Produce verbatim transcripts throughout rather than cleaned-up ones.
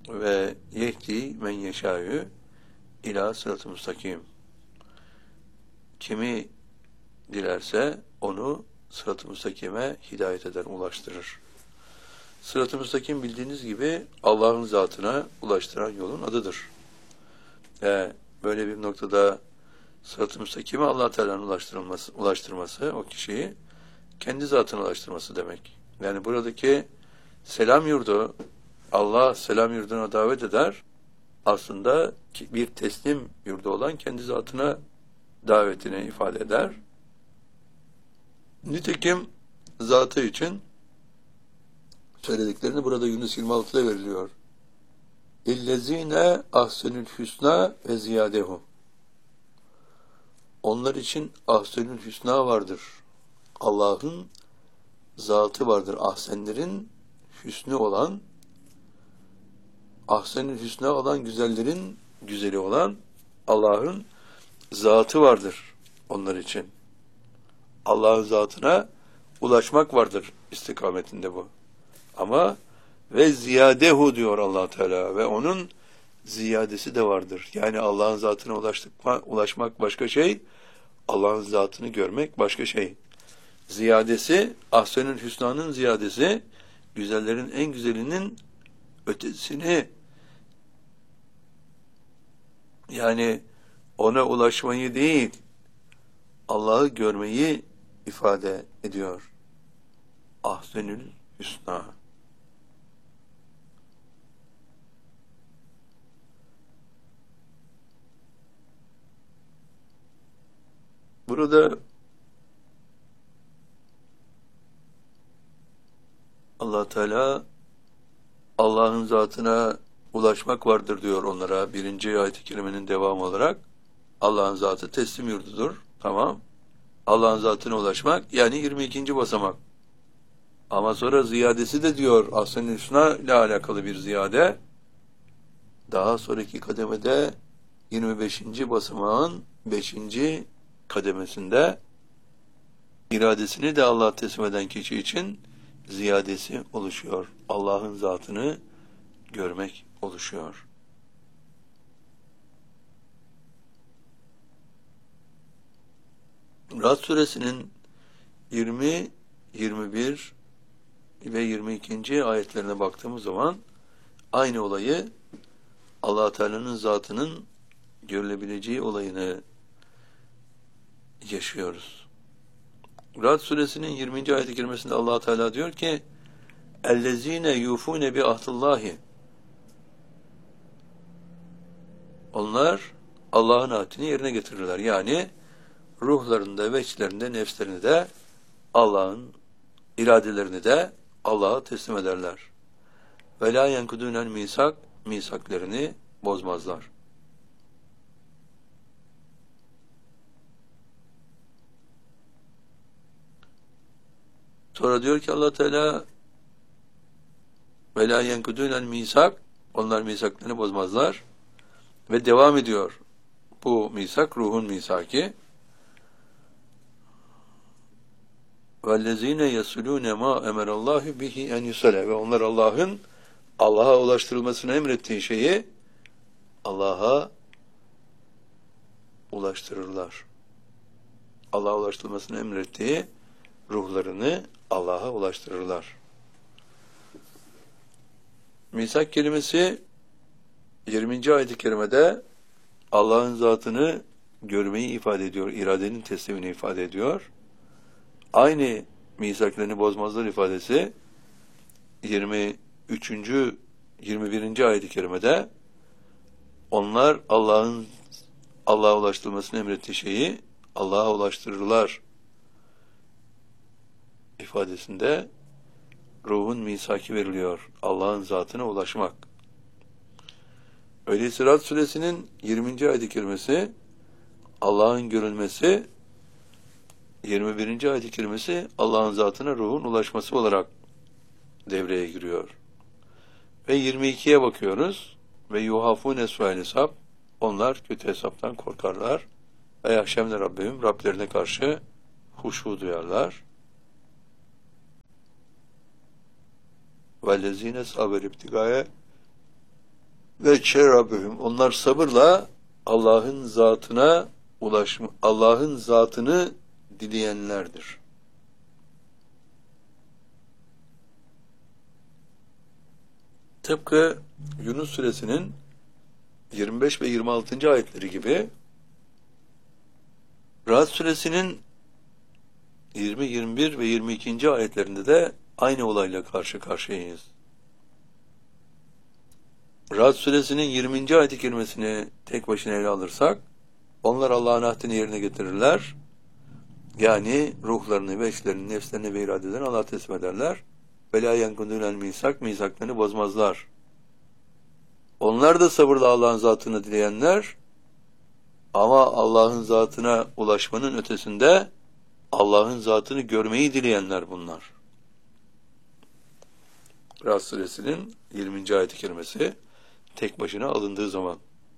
ve yehdi men yeşâ'ü ilâ sırat-ı müstakim. Kimi dilerse onu sırat-ı müstakime hidayet eder, ulaştırır. Sırat-ı müstakim bildiğiniz gibi Allah'ın zatına ulaştıran yolun adıdır. Ve böyle bir noktada sırat-ı müstakime Allah Teala'nın ulaştırılması, ulaştırması o kişiyi kendi zatına ulaştırması demek. Yani buradaki selam yurdu, Allah selam yurduna davet eder. Aslında bir teslim yurdu olan kendi zatına davetini ifade eder. Nitekim zatı için söylediklerini burada Yunus yirmi altıda veriliyor. İllezine ahsenül hüsna ve ziyadehu. Onlar için ahsenül hüsna vardır. Allah'ın zatı vardır. Ahsenlerin hüsnü olan, ahsenül hüsna olan güzellerin güzeli olan Allah'ın zatı vardır onlar için. Allah'ın zatına ulaşmak vardır istikametinde bu. Ama ve ziyadehu diyor Allah Teala ve onun ziyadesi de vardır. Yani Allah'ın zatına ulaştık, ulaşmak başka şey, Allah'ın zatını görmek başka şey. Ziyadesi, ahsenül hüsnanın ziyadesi, güzellerin en güzelinin ötesini, yani ona ulaşmayı değil, Allah'ı görmeyi ifade ediyor. Ahsenül hüsna. Burada Allah Teala Allah'ın zatına ulaşmak vardır diyor onlara. Birinci ayet-i kerimenin devamı olarak Allah'ın zatı teslim yurdudur. Tamam. Allah'ın zatına ulaşmak yani yirmi ikinci basamak. Ama sonra ziyadesi de diyor Ahsen-i Hüsna ile alakalı bir ziyade. Daha sonraki kademede yirmi beşinci basamağın beşinci kademesinde iradesini de Allah'a teslim eden kişi için ziyadesi oluşuyor. Allah'ın zatını görmek oluşuyor. Rad suresinin yirmi, yirmi bir ve yirmi ikinci ayetlerine baktığımız zaman aynı olayı Allah Teala'nın zatının görülebileceği olayını yaşıyoruz. Rad suresinin yirminci ayet-i kerimesinde Allah Teala diyor ki: "Ellezine yufune bi ahdillahi." Onlar Allah'ın ahdini yerine getirirler. Yani ruhlarında ve içlerinde, nefslerini de Allah'ın iradelerini de Allah'a teslim ederler. Ve la yenkudunel misak, misaklerini bozmazlar. Sonra diyor ki Allah Teala ve la yenkudunel misak, onlar misaklarını bozmazlar. Ve devam ediyor. Bu misak ruhun misaki. وَالَّذ۪ينَ يَسُلُونَ مَا اَمَرَ اللّٰهُ بِهِ اَنْ يُسَلَ ve onlar Allah'ın Allah'a ulaştırılmasını emrettiği şeyi Allah'a ulaştırırlar. Allah'a ulaştırılmasını emrettiği ruhlarını Allah'a ulaştırırlar. Misak kelimesi yirminci ayet-i kerimede Allah'ın zatını görmeyi ifade ediyor, iradenin teslimini ifade ediyor. Aynı misaklarını bozmazlar ifadesi yirmi üçüncü yirmi birinci ayet-i kerimede onlar Allah'ın Allah'a ulaştırılmasını emrettiği şeyi Allah'a ulaştırırlar ifadesinde ruhun misaki veriliyor. Allah'ın zatına ulaşmak. Öyleyse Rad suresinin yirminci ayet-i kerimesi Allah'ın görülmesi, yirmi birinci ayet-i kerimesi Allah'ın zatına ruhun ulaşması olarak devreye giriyor. Ve yirmi ikiye bakıyoruz. Ve yuhafune su'el hesap, onlar kötü hesaptan korkarlar. Ve yahşemne Rabbim, Rablerine karşı huşu duyarlar. Vellezine saber ibtigaya ve şerabühüm. Onlar sabırla Allah'ın zatına ulaşma, Allah'ın zatını dileyenlerdir. Tıpkı Yunus suresinin yirmi beş ve yirmi altıncı ayetleri gibi Ra'd suresinin yirmi, yirmi bir ve yirmi ikinci ayetlerinde de aynı olayla karşı karşıyayız. Ra'd suresinin yirminci ayet-i kerimesini tek başına ele alırsak, onlar Allah'ın ahdini yerine getirirler. Yani ruhlarını ve eşlerini, nefslerini ve iradelerini Allah'a teslim ederler. Ve lâ yenkudûnel misak, misaklarını bozmazlar. Onlar da sabırla Allah'ın zatını dileyenler, ama Allah'ın zatına ulaşmanın ötesinde Allah'ın zatını görmeyi dileyenler bunlar. Ra'd suresinin yirminci ayet-i kerimesi tek başına alındığı zaman.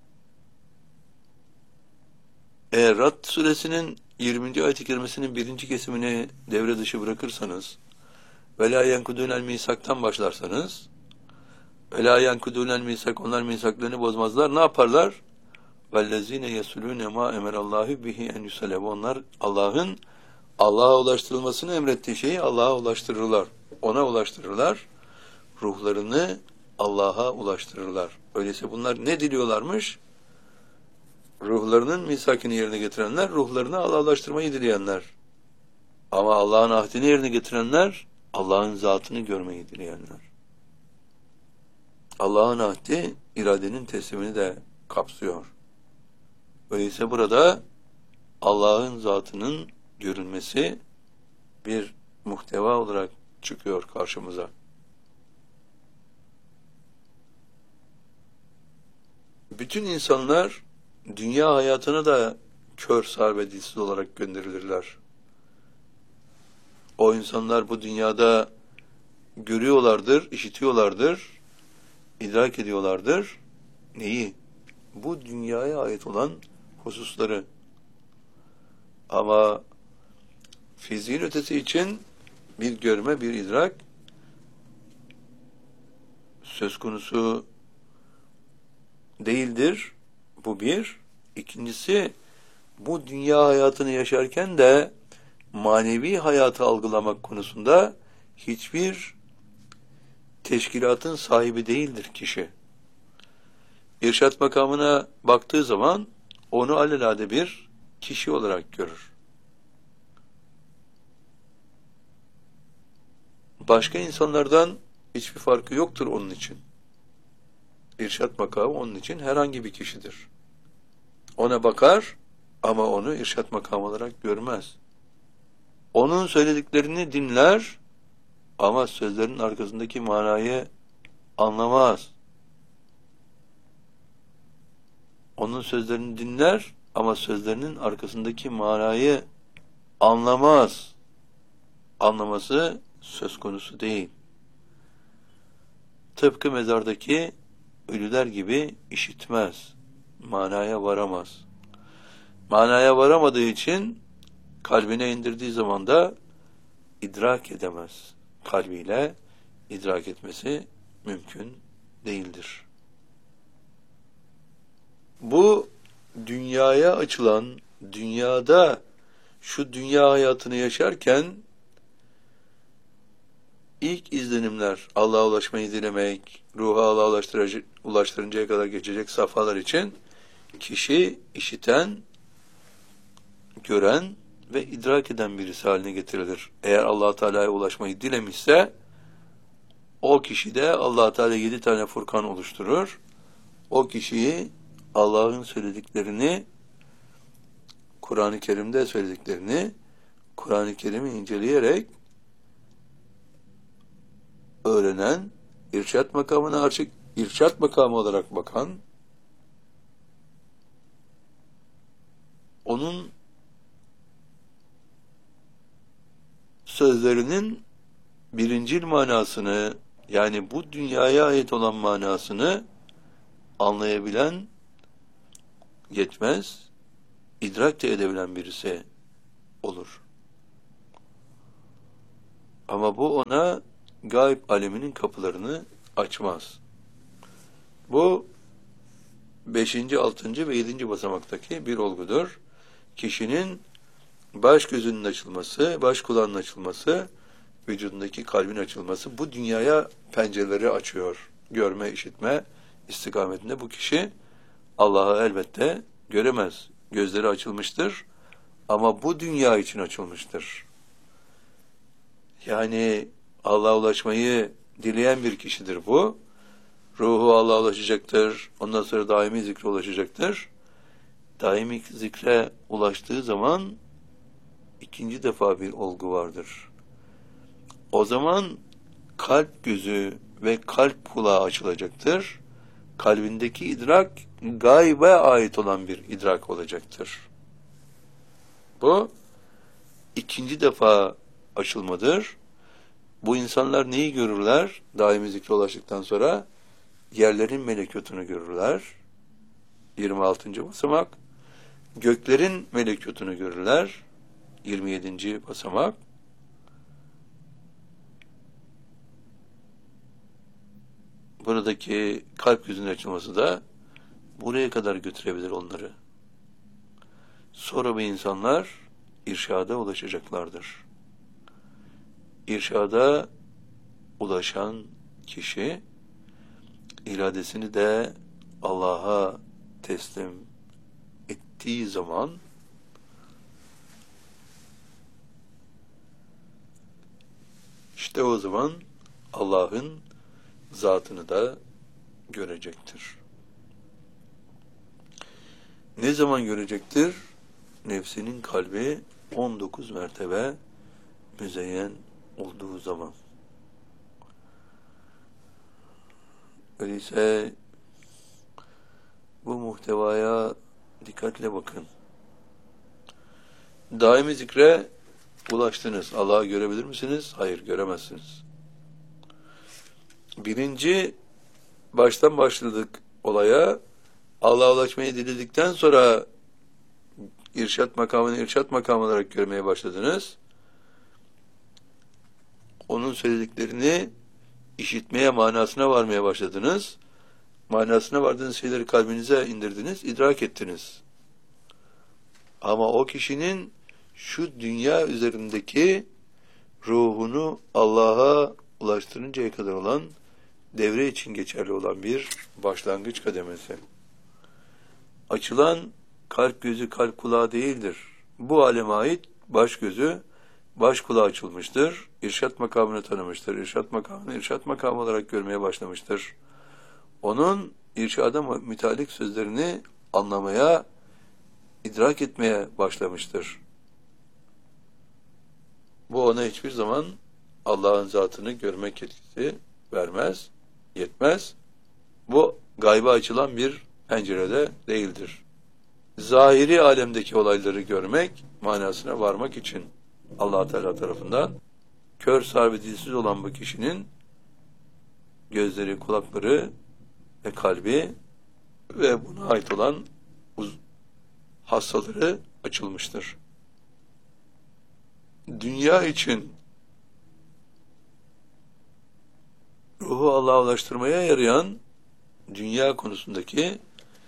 Eğer Ra'd suresinin yirminci ayet-i kerimesinin birinci kesimini devre dışı bırakırsanız ve lâ yenkudûnel misaktan başlarsanız, ve lâ yenkudûnel misak, onlar misaklarını bozmazlar, ne yaparlar? وَالَّذ۪ينَ يَسُلُونَ مَا اَمَرَ اللّٰهُ بِهِ اَنْ يُسَلَبُ. Onlar Allah'ın Allah'a ulaştırılmasını emrettiği şeyi Allah'a ulaştırırlar. Ona ulaştırırlar. Ruhlarını Allah'a ulaştırırlar. Öyleyse bunlar ne diliyorlarmış? Ruhlarının misakını yerine getirenler, ruhlarını Allah'a ulaştırmayı dileyenler. Ama Allah'ın ahdini yerine getirenler, Allah'ın zatını görmeyi dileyenler. Allah'ın ahdi, iradenin teslimini de kapsıyor. Öyleyse burada Allah'ın zatının görülmesi bir muhteva olarak çıkıyor karşımıza. Bütün insanlar dünya hayatına da kör, sağır ve dilsiz olarak gönderilirler. O insanlar bu dünyada görüyorlardır, işitiyorlardır, idrak ediyorlardır. Neyi? Bu dünyaya ait olan hususları. Ama fiziğin ötesi için bir görme, bir idrak söz konusu değildir. Bu bir. İkincisi, bu dünya hayatını yaşarken de manevi hayatı algılamak konusunda hiçbir teşkilatın sahibi değildir kişi. İrşad makamına baktığı zaman onu alelade bir kişi olarak görür. Başka insanlardan hiçbir farkı yoktur onun için. İrşad makamı onun için herhangi bir kişidir. Ona bakar ama onu irşad makamı olarak görmez. Onun söylediklerini dinler ama sözlerin arkasındaki manayı anlamaz. Onun sözlerini dinler ama sözlerinin arkasındaki manayı anlamaz. Anlaması söz konusu değil. Tıpkı mezardaki ölüler gibi işitmez. Manaya varamaz. Manaya varamadığı için kalbine indirdiği zaman da idrak edemez. Kalbiyle idrak etmesi mümkün değildir. Bu dünyaya açılan, dünyada şu dünya hayatını yaşarken ilk izlenimler, Allah'a ulaşmayı dilemek, ruha Allah'a ulaştırıncaya kadar geçecek safhalar için kişi işiten, gören ve idrak eden birisi haline getirilir. Eğer Allah Teala'ya ulaşmayı dilemişse o kişi de Allah Teala yedi tane Furkan oluşturur. O kişiyi Allah'ın söylediklerini, Kur'an-ı Kerim'de söylediklerini, Kur'an-ı Kerim'i inceleyerek öğrenen, irşad makamına açık, irşad makamı olarak bakan, onun sözlerinin birincil manasını, yani bu dünyaya ait olan manasını anlayabilen, yetmez, idrak de edebilen birisi olur. Ama bu ona gayb aleminin kapılarını açmaz. Bu beşinci, altıncı ve yedinci basamaktaki bir olgudur. Kişinin baş gözünün açılması, baş kulağının açılması, vücudundaki kalbin açılması bu dünyaya pencereleri açıyor. Görme, işitme istikametinde bu kişi Allah'ı elbette göremez. Gözleri açılmıştır ama bu dünya için açılmıştır. Yani Allah'a ulaşmayı dileyen bir kişidir bu. Ruhu Allah'a ulaşacaktır. Ondan sonra daimi zikre ulaşacaktır. Daimi zikre ulaştığı zaman ikinci defa bir olgu vardır. O zaman kalp gözü ve kalp kulağı açılacaktır. Kalbindeki idrak gaybe ait olan bir idrak olacaktır. Bu ikinci defa açılmadır. Bu insanlar neyi görürler? Daimi zikre ulaştıktan sonra yerlerin melekutunu görürler. yirmi altıncı basamak. Göklerin melekutunu görürler. yirmi yedinci basamak. Buradaki kalp gözünün açılması da buraya kadar götürebilir onları. Sonra bu insanlar irşada ulaşacaklardır. İrşada ulaşan kişi iradesini de Allah'a teslim ettiği zaman işte o zaman Allah'ın zatını da görecektir. Ne zaman görecektir? Nefsinin kalbi on dokuz mertebe müzeyyen olduğu zaman. Öyleyse bu muhtevaya dikkatle bakın. Daimi zikre ulaştınız. Allah'ı görebilir misiniz? Hayır, göremezsiniz. Birinci, baştan başladık olaya. Allah'a ulaşmayı diledikten sonra irşat makamını irşat makamı olarak görmeye başladınız. Onun söylediklerini işitmeye, manasına varmaya başladınız. Manasına vardığınız şeyleri kalbinize indirdiniz, idrak ettiniz. Ama o kişinin şu dünya üzerindeki ruhunu Allah'a ulaştırıncaya kadar olan devre için geçerli olan bir başlangıç kademesi. Açılan kalp gözü, kalp kulağı değildir. Bu aleme ait baş gözü, baş kulağı açılmıştır. İrşat makamını tanımıştır. İrşat makamını irşat makamı olarak görmeye başlamıştır. Onun irşada mütalik sözlerini anlamaya, idrak etmeye başlamıştır. Bu ona hiçbir zaman Allah'ın zatını görmek yetkisi vermez, yetmez. Bu gayba açılan bir pencerede değildir. Zahiri alemdeki olayları görmek, manasına varmak için Allah Teala tarafından kör, sağır ve dilsiz olan bu kişinin gözleri, kulakları ve kalbi ve buna ait olan hastaları açılmıştır. Dünya için ruhu Allah'a ulaştırmaya yarayan dünya konusundaki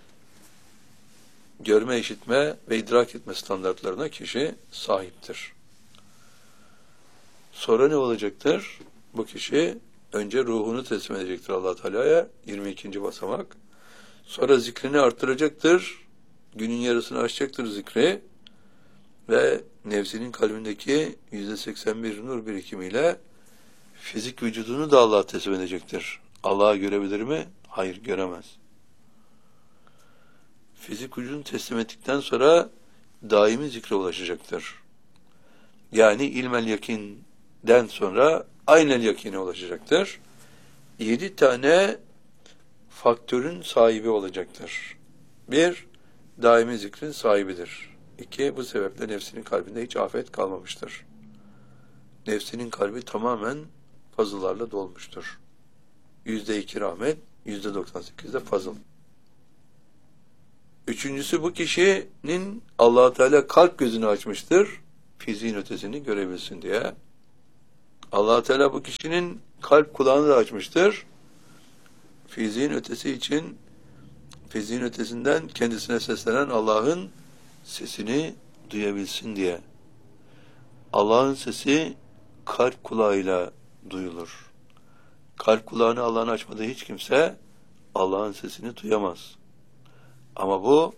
görme, işitme ve idrak etme standartlarına kişi sahiptir. Sonra ne olacaktır? Bu kişi önce ruhunu teslim edecektir Allah Teala'ya, yirmi ikinci basamak. Sonra zikrini arttıracaktır. Günün yarısını aşacaktır zikri ve nefsinin kalbindeki yüzde seksen bir nur birikimiyle fizik vücudunu da Allah'a teslim edecektir. Allah'ı görebilir mi? Hayır, göremez. Fizik vücudunu teslim ettikten sonra daimi zikre ulaşacaktır. Yani ilmel yakinden sonra aynel yakine ulaşacaktır. Yedi tane faktörün sahibi olacaktır. Bir, daimi zikrin sahibidir. İki, bu sebeple nefsinin kalbinde hiç afet kalmamıştır. Nefsinin kalbi tamamen fazıllarla dolmuştur. Yüzde iki rahmet, yüzde doksan sekizde fazıl. Üçüncüsü, bu kişinin Allah-u Teala kalp gözünü açmıştır, fiziğin ötesini görebilsin diye. Allah-u Teala bu kişinin kalp kulağını da açmıştır, fiziğin ötesi için fiziğin ötesinden kendisine seslenen Allah'ın sesini duyabilsin diye. Allah'ın sesi kalp kulağıyla duyulur. Kalp kulağını Allah'ın açmadığı hiç kimse Allah'ın sesini duyamaz. Ama bu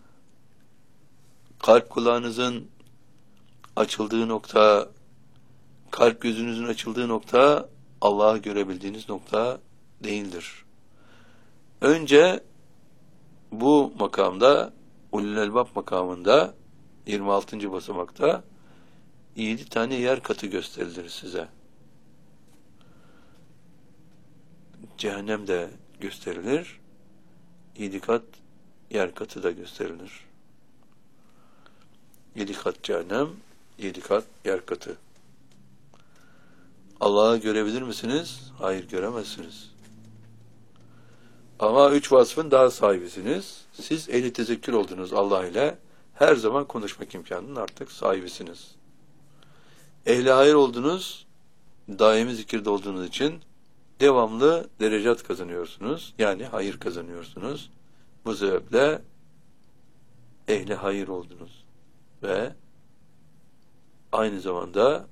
kalp kulağınızın açıldığı nokta, kalp gözünüzün açıldığı nokta Allah'ı görebildiğiniz nokta değildir. Önce bu makamda, Ulul Elbab makamında yirmi altıncı basamakta yedi tane yer katı gösterilir size. Cehennem de gösterilir. Yedi kat yer katı da gösterilir. Yedi kat cehennem, yedi kat yer katı. Allah'ı görebilir misiniz? Hayır, göremezsiniz. Ama üç vasfın daha sahibisiniz. Siz ehli tezekkür oldunuz Allah ile. Her zaman konuşmak imkanının artık sahibisiniz. Ehli hayır oldunuz. Daimi zikirde olduğunuz için devamlı derecat kazanıyorsunuz. Yani hayır kazanıyorsunuz. Bu sebeple ehli hayır oldunuz. Ve aynı zamanda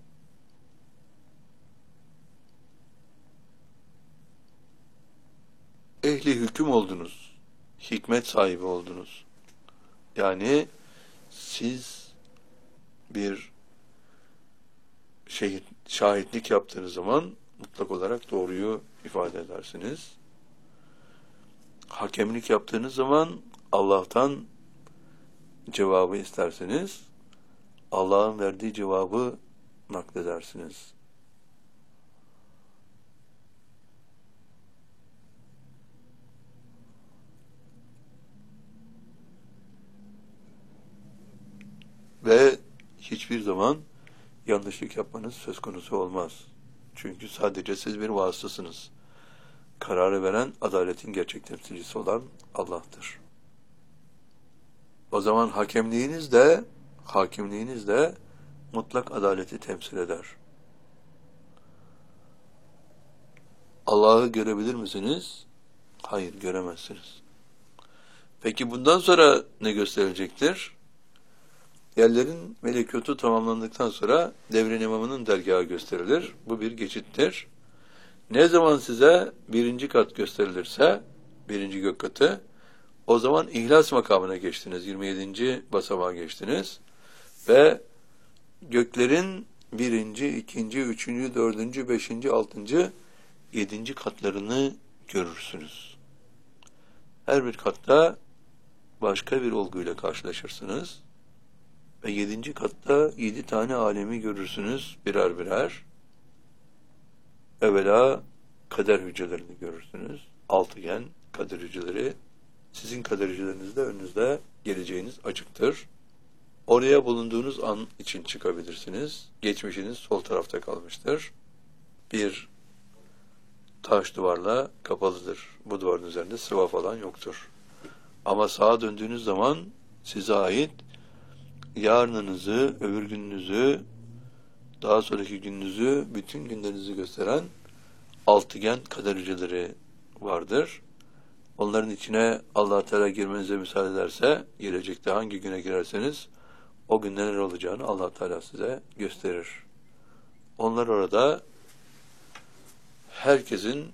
ehli hüküm oldunuz. Hikmet sahibi oldunuz. Yani siz bir şehit, şahitlik yaptığınız zaman mutlak olarak doğruyu ifade edersiniz. Hakemlik yaptığınız zaman Allah'tan cevabı isterseniz Allah'ın verdiği cevabı nakledersiniz. Ve hiçbir zaman yanlışlık yapmanız söz konusu olmaz. Çünkü sadece siz bir vasıtasınız. Kararı veren adaletin gerçek temsilcisi olan Allah'tır. O zaman hakemliğiniz de, hakimliğiniz de mutlak adaleti temsil eder. Allah'ı görebilir misiniz? Hayır, göremezsiniz. Peki bundan sonra ne gösterilecektir? Yerlerin melekutu tamamlandıktan sonra devrin imamının dergahı gösterilir. Bu bir geçittir. Ne zaman size birinci kat gösterilirse, birinci gök katı, o zaman ihlas makamına geçtiniz. yirmi yedinci basamağa geçtiniz. Ve göklerin birinci, ikinci, üçüncü, dördüncü, beşinci, altıncı, yedinci katlarını görürsünüz. Her bir katta başka bir olguyla karşılaşırsınız. Ve yedinci katta yedi tane alemi görürsünüz birer birer. Evvela kader hücrelerini görürsünüz. Altıgen kader hücreleri. Sizin kader hücreleriniz de önünüzde, geleceğiniz açıktır. Oraya bulunduğunuz an için çıkabilirsiniz. Geçmişiniz sol tarafta kalmıştır. Bir taş duvarla kapalıdır. Bu duvarın üzerinde sıva falan yoktur. Ama sağa döndüğünüz zaman size ait yarınınızı, öbür gününüzü, daha sonraki gününüzü, bütün günlerinizi gösteren altıgen kader hücreleri vardır. Onların içine Allah Teala girmenize müsaade ederse, gelecekte hangi güne girerseniz, o gün neler olacağını Allah Teala size gösterir. Onlar orada herkesin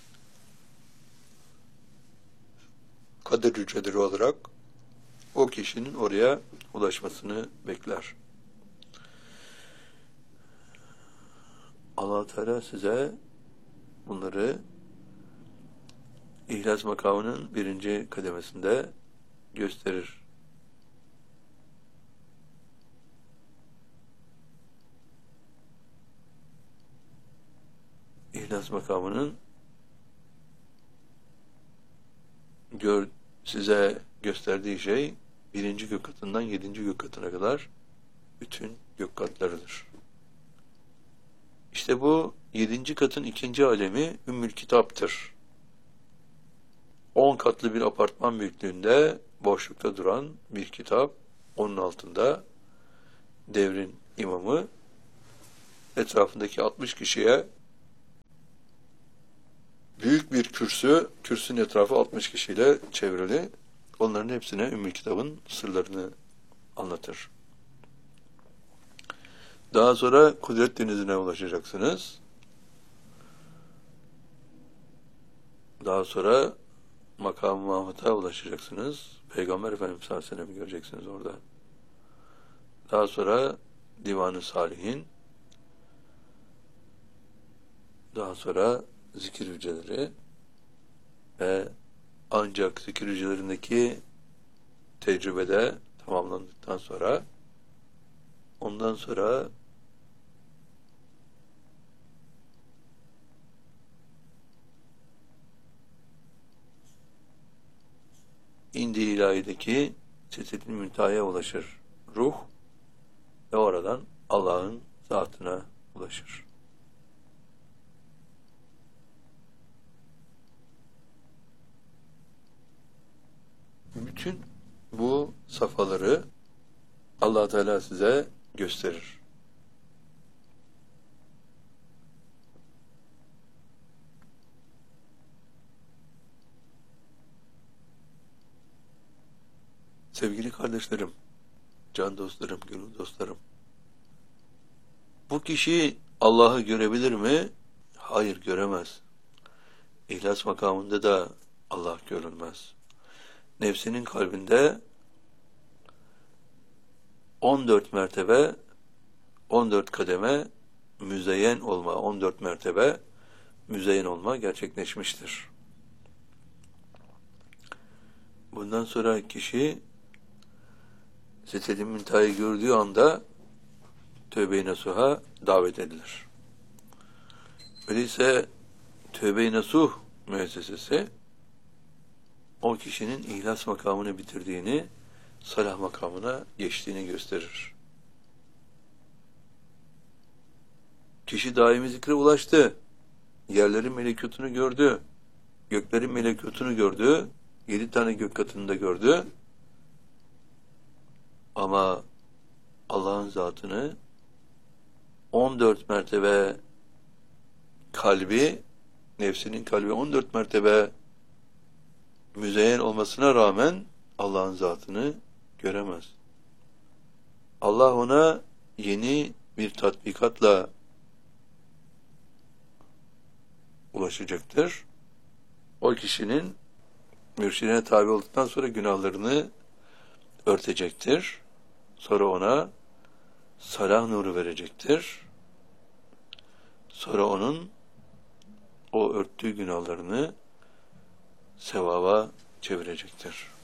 kader hücreleri olarak o kişinin oraya ulaşmasını bekler. Allah Teala size bunları İhlas makamının birinci kademesinde gösterir. İhlas makamının gör, size gösterdiği şey birinci gök katından yedinci gök katına kadar bütün gök katlarıdır. İşte bu yedinci katın ikinci alemi Ümmül Kitap'tır. On katlı bir apartman büyüklüğünde boşlukta duran bir kitap, onun altında devrin imamı etrafındaki altmış kişiye büyük bir kürsü, kürsünün etrafı altmış kişiyle çevrili, Onların hepsine Ümmü Kitab'ın sırlarını anlatır. Daha sonra Kudret Denizi'ne ulaşacaksınız. Daha sonra Makam-ı Mahmud'a ulaşacaksınız. Peygamber Efendimiz sallallahu aleyhi ve sellem'i göreceksiniz orada. Daha sonra Divan-ı Salihin, daha sonra zikir hücreleri ve ancak zikir hücrelerindeki tecrübede tamamlandıktan sonra ondan sonra İndi ilahideki Sidret-i Münteha'ya ulaşır ruh ve oradan Allah'ın zatına ulaşır. Bütün bu safhaları Allah Teala size gösterir. Sevgili kardeşlerim, can dostlarım, gönül dostlarım, bu kişi Allah'ı görebilir mi? Hayır, göremez. İhlas makamında da Allah görülmez. Nefsinin kalbinde on dört mertebe, on dört kademe müzeyyen olma, on dört mertebe müzeyyen olma gerçekleşmiştir. Bundan sonra kişi Sidret-i Münteha'yı gördüğü anda tövbe-i nasuha davet edilir. Öyleyse tövbe-i nasuh müessesesi o kişinin ihlas makamını bitirdiğini, salah makamına geçtiğini gösterir. Kişi daimi zikre ulaştı. Yerlerin melekutunu gördü. Göklerin melekutunu gördü. Yedi tane gök katını da gördü. Ama Allah'ın zatını on dört mertebe kalbi, nefsinin kalbi on dört mertebe müzeyyen olmasına rağmen Allah'ın zatını göremez. Allah ona yeni bir tatbikatla ulaşacaktır. O kişinin mürşidine tabi olduktan sonra günahlarını örtecektir. Sonra ona salah nuru verecektir. Sonra onun o örttüğü günahlarını sevaba çevirecektir.